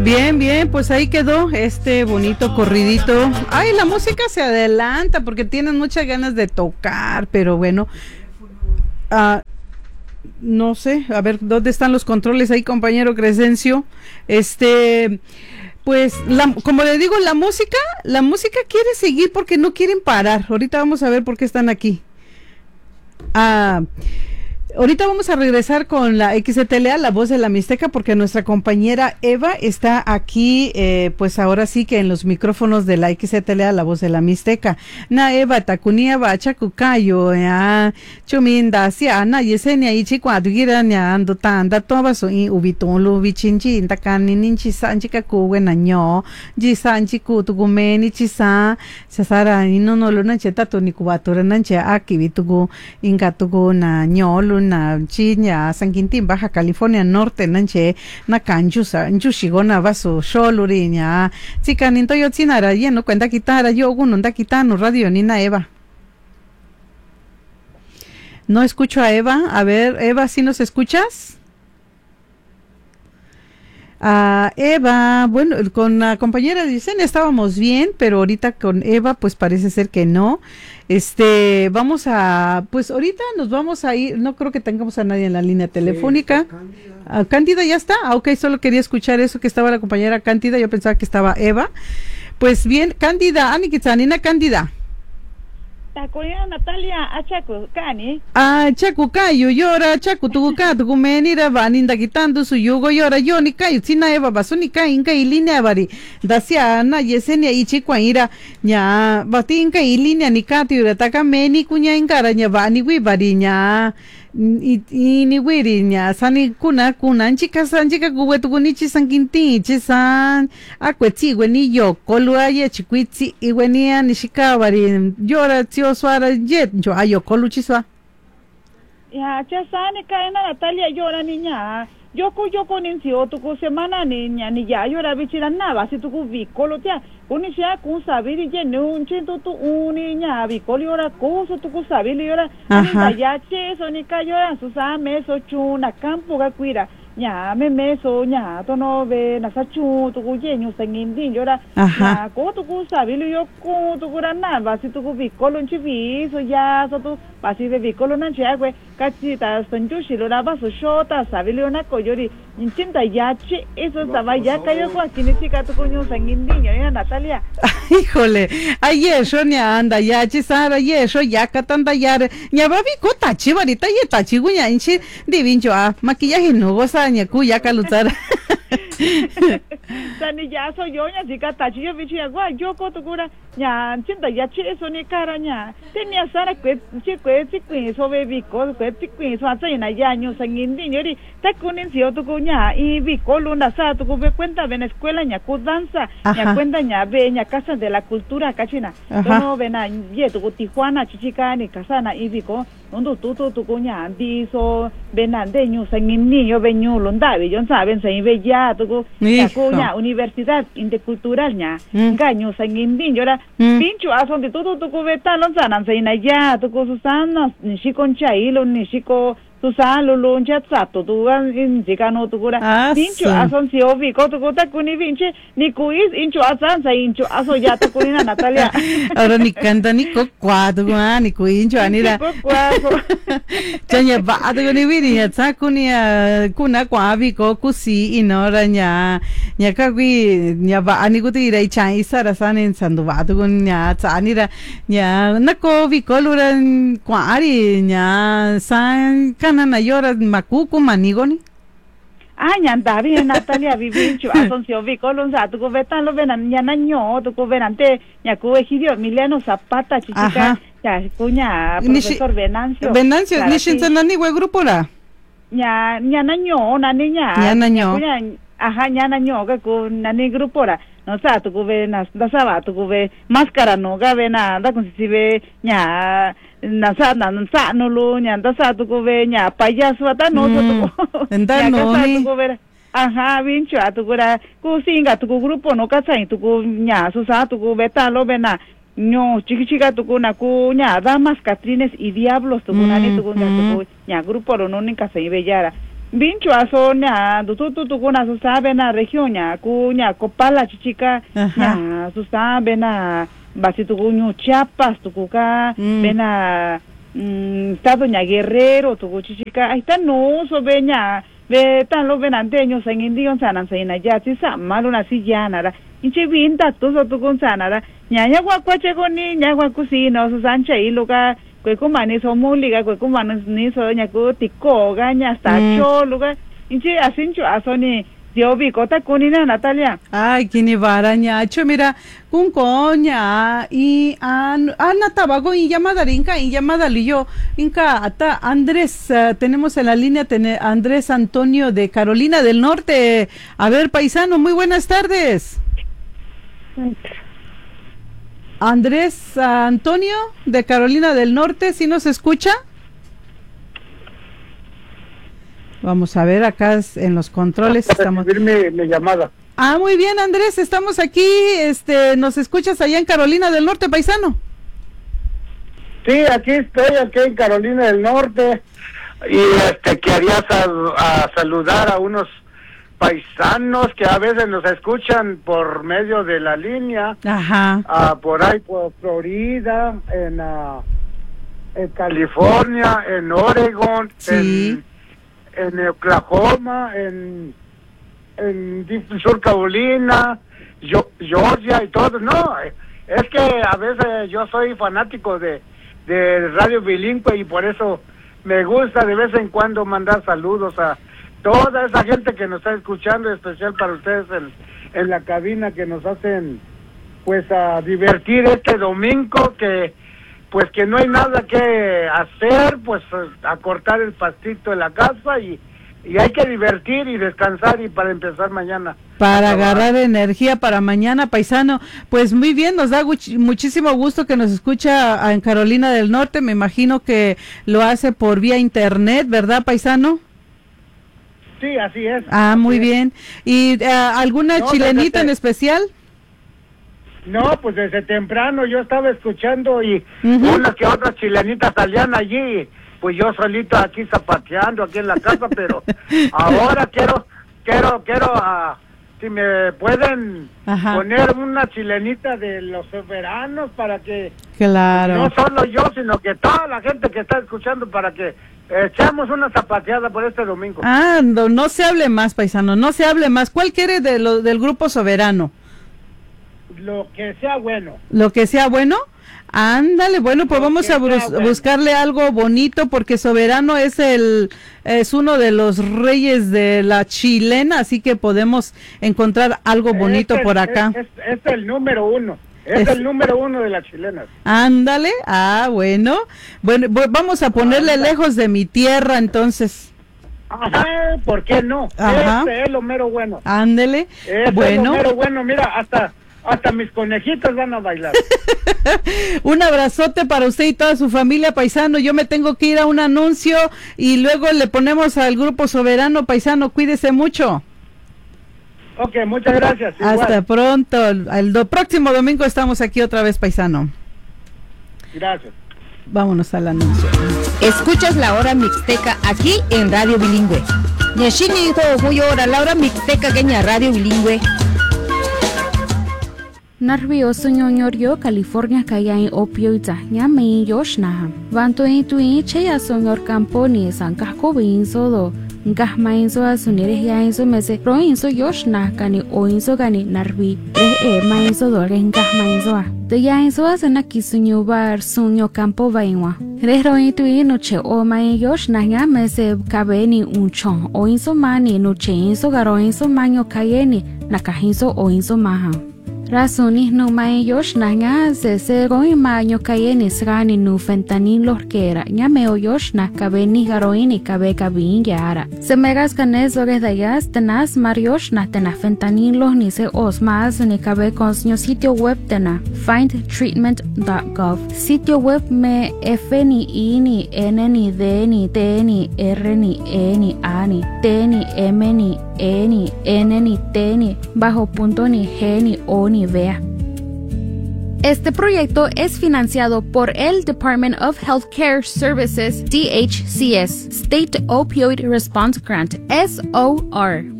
Bien, bien, pues ahí quedó este bonito corridito. Ay, la música se adelanta porque tienen muchas ganas de tocar, pero bueno, no sé, a ver, ¿dónde están los controles ahí, compañero Crescencio? Pues, como le digo, la música quiere seguir porque no quieren parar. Ahorita vamos a ver por qué están aquí. Ahorita vamos a regresar con la XTLA, la voz de la Mixteca, porque nuestra compañera Eva está aquí, pues ahora sí que en los micrófonos de la XTLA, la voz de la Mixteca. Na Eva, takunia bacha kukayo, ya, chuminda, sia, na yesenia ichi cuadrigira, ya, ando tanda, toba so in ubitolo, vichinchi, intakani, ninchi sanchi kakuwe na nyo, jisanchi kutukumeni chisa, sasara, ino lo nanche tato ni kubatura nanche aki bitugu, ingatugu na nyolo, na Chiña, San Quintín, Baja California Norte, nanche, na canchusa, nchushigona vaso, sholuriña, chica, ninto yo chinara, lleno, cuenta quitara, yo uno, da quitano, radio, nina Eva. No escucho a Eva, a ver, Eva, ¿sí nos escuchas? Eva, bueno, con la compañera de Yesenia estábamos bien, pero ahorita con Eva, pues parece ser que no. Vamos a, pues ahorita nos vamos a ir, no creo que tengamos a nadie en la línea telefónica. Cándida ya está, ok, solo quería escuchar eso, que estaba la compañera Cándida, yo pensaba que estaba Eva. Pues bien, Cándida, Anikitsanina Cándida. Takoya Natalia, achaku, kani. Chaku kayo, yora, chaku tuguka, tugumenira, vaninda quitando su yugo, yora, yo ni kayo, sina Eva, basunika, inka y línea vari, dacia, na, yesenia, y chico, ira, ña, batinka y línea, ni katio, taka meni, cuña, inkara, ña, vani, wibari, ña, y ni wiri, ña, sani, kuna, chica, guwetu, gunichi, san quinti, chisan, acuetzi, weni, yo, kolua, ye, chiquitzi, y wenia, ni shikavari, yora, Suara jet yo ayo coluchiswa ya chasane kaina Natalia llora niña yoko nincio tu semana niña ni ya llora bichira nava si tu vicolo tia unisha kun sabiri je nun chinto tu uniña vicolo llora coso tu sabili llora ya che sonica llora susa meso chuna campo gacuira nya me meso nya to no ve na sa chu tu ku ye nyu sangin din yo ra na ko tu ku sa bi lu yo ku tu ku ra na ba si tu ku vi ko lon chi vi so ya so tu ba si ve vi ko lon na che kwe ka chi ta san chu shi lo ra ba so sho ta sa bi lu na ko yo ri in chin ta ya chi eso sa ba ya ka yo ko aquí ni chica tu ku nyu sangin din yo Natalia. Híjole, ay eso ni anda ya chi sa ye eso ya ka tan da ya nya ba vi ko ta chi barita ye ta chi gu nya in chi divin yo maquillaje no goza ñaku ya kalutar sani ya so yo nya jika tachi yo bichi agua yo ko to kura nya chinta ya chi eso ni cara nya tenía sara kwe so baby ko kwe so asa ina ya nyu sangin din yori ta kunin si to kunya y vi ko luna sa to be cuenta en escuela nya ku danza nya cuenta nya be nya casa de la cultura kachina no vena ye to Tijuana chichica ni casa na y vi ko ondo to kunya di so benande nyu sangin ni yo benyu londavi yo saben se ve ya to ya kunya universidad intercultural nya ganyo sangin din yo ra pincho ason de todo to ku betalon sanan se ina ya to ku susana ni shikoncha ilo ni shiko Susano loncha sato tu in jikano tu kura incho ason si ovi ko tu kota kuni vinche ni kuis incho asan sa incho aso ya tu kunina Natalia ahora ni canta ni kokwado ni kuincho anira chanya ba tu ni vini ya sa kunia kuna kwavi ko kusi inora nya kakwi nya ba ani kuti rai chai sara sanin sandu ba tu nya sa anira nya nako vi koluran kwari nya san na llora macuco manigoni nya ndavi Natalia vivincho asoncio vi colon sa tu vetan lo venan nya naño tu venante nya ku egidio Emiliano Zapata chichica ya kuña profesor Venancio ni shinzana ni we grupo la nya naño na niña nya naño ka ku nani grupo la no sa tu ve na saba tu ve máscara no ga ve na da con si ve nya na sa no lo nya da sa tu ve nya payaso ata no tu enda no ni vincho tu gura ku singa tu grupo no ka sai tu nya su sa tu ve ta lo ve na no chica tu na ku nya damas catrines y diablos tu nani tu nya grupo no ni ka sai ve yara Vincho aso nya tu kuna su sabe na región nya kopala chichica nya su sabe na basi tu nyu Chiapas tu ka bena estado nya Guerrero tu chichica ahí está no so beña ve tan lo venanteños en indios sanan saina ya si sa malo na si ya nara inche vinta tu so tu con sanara nya gua kwache koni nya gua kusino su sancha y lugar kwe kumani so muliga kwe kumani ni so nyaku tiko ganya hasta choluga inche asincho asoni diobi kota kunina Natalia. Ay, kini barañacho, mira, kun coña y ana tabago y llamada rinca y llamada liyo inca ata Andrés, tenemos en la línea Andrés Antonio de Carolina del Norte. A ver, paisano, muy buenas tardes. Andrés Antonio de Carolina del Norte, ¿sí nos escucha? Vamos a ver, acá en los controles estamos. Mi llamada. Ah, muy bien, Andrés, estamos aquí, ¿nos escuchas allá en Carolina del Norte, paisano? Sí, aquí estoy, aquí en Carolina del Norte, y quería saludar a unos paisanos que a veces nos escuchan por medio de la línea. Ajá. Por ahí por Florida, en California, en Oregon, sí, en Oklahoma, en Sur Carolina, Georgia y todo. No, es que a veces yo soy fanático de Radio Bilingüe y por eso me gusta de vez en cuando mandar saludos a toda esa gente que nos está escuchando, especial para ustedes en la cabina, que nos hacen pues a divertir este domingo, que pues que no hay nada que hacer, pues a cortar el pastito en la casa y hay que divertir y descansar y para empezar mañana. Para agarrar energía para mañana, paisano. Pues muy bien, nos da muchísimo gusto que nos escucha en Carolina del Norte. Me imagino que lo hace por vía internet, ¿verdad, paisano? Sí, así es. Ah, muy bien. ¿Y alguna chilenita en especial? No, pues desde temprano yo estaba escuchando y unas que otras chilenitas salían allí, pues yo solito aquí zapateando aquí en la casa, pero ahora quiero, si me pueden poner una chilenita de los soberanos para que claro, no solo yo, sino que toda la gente que está escuchando, para que echamos una zapateada por este domingo. Ah, no se hable más, paisano, no se hable más. ¿Cuál quiere del grupo Soberano? Lo que sea bueno. ¿Lo que sea bueno? Ándale, bueno, pues vamos a buscarle algo bonito, porque Soberano es uno de los reyes de la chilena, así que podemos encontrar algo bonito por acá. Es el número uno. Es el número uno de las chilenas. Ándale, bueno, vamos a ponerle lejos de mi tierra, entonces. Ajá, ¿por qué no? Este es lo mero bueno. Ándale, bueno. Es lo mero bueno, mira, hasta mis conejitos van a bailar. Un abrazote para usted y toda su familia, paisano. Yo me tengo que ir a un anuncio y luego le ponemos al grupo Soberano, paisano. Cuídese mucho. Ok, muchas gracias. Igual. Hasta pronto. El próximo domingo estamos aquí otra vez, paisano. Gracias. Vámonos al anuncio. Escuchas la hora mixteca aquí en Radio Bilingüe. Yeshini hora la hora mixteca en Radio Bilingüe. Nervioso ñoñorio California kaya en opioida ñame yoshna vanto en tuin cheya sonor campo ni sanka ko binso do ngahma inso asunire ya inso mese pro inso yoshna kani o inso kani narvi ma inso do ngahma inso de ya inso asena kisunyo bar sunyo campo vainwa ro en tuin no che o ma yoshna ya mese kabeni unchon o inso mani no che inso garo inso manyo kayeni nakahinso o inso maha Razones no mayos nanga se goi maño kayeni srani nu fentanin lorquera nya meo yoshna kabeni garoini kabe kabin yara se megas canes ores dayas tenas marioshna tena fentanin los ni se osmas ni kabe consño sitio web tena findtreatment.gov sitio web me f ni i ni n ni d ni t ni r ni e ni a ni t ni m ni e ni n ni t ni bajo punto ni g ni o ni vea. Este proyecto es financiado por el Department of Healthcare Services, DHCS, State Opioid Response Grant, SOR.